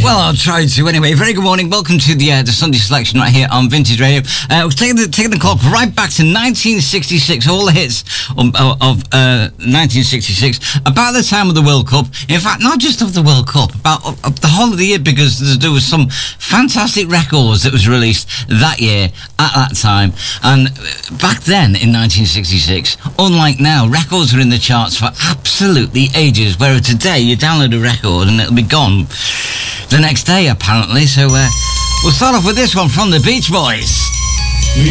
Well, I'll try to anyway. Very good morning. Welcome to the Sunday selection right here on Vintage Radio. We're taking the clock right back to 1966. All the hits of 1966. About the time of the World Cup. In fact, not just of the World Cup, about the whole of the year, because there was some fantastic records that was released that year at that time. And back then in 1966, unlike now, records were in the charts for absolutely ages. Whereas today, you download a record and it'll be gone the next day, apparently. So we'll start off with this one from the Beach Boys.